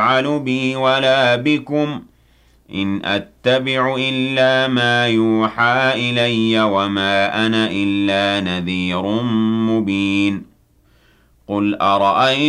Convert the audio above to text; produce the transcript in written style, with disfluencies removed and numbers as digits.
يفعل بي ولا بكم إن أتبع إلا ما يوحى إلي وما أنا إلا نذير مبين قل أرأيتم